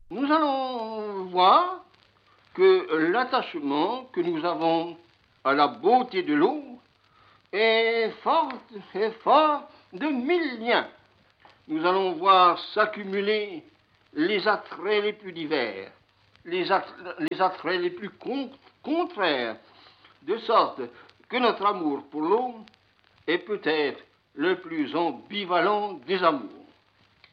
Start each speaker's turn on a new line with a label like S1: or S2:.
S1: nous allons voir que l'attachement que nous avons à la beauté de l'eau est fort de 1000 liens. Nous allons voir s'accumuler les attraits les plus divers, les attraits les plus contraires, de sorte que notre amour pour l'eau est peut-être le plus ambivalent des amours.